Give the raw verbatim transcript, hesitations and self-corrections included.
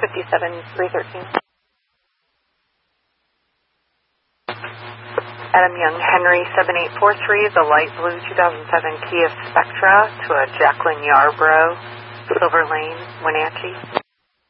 fifty-seven three thirteen. Adam Young Henry seven eight four three, the light blue two thousand seven Kia Spectra to a Jacqueline Yarbrough, Silver Lane, Wenatchee.